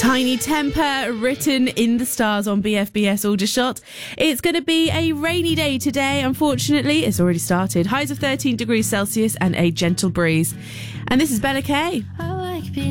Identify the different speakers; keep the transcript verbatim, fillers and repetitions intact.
Speaker 1: Tiny Temper, written in the stars on B F B S Aldershot. It's going to be a rainy day today, unfortunately. It's already started. Highs of thirteen degrees Celsius and a gentle breeze. And this is Bella Kay.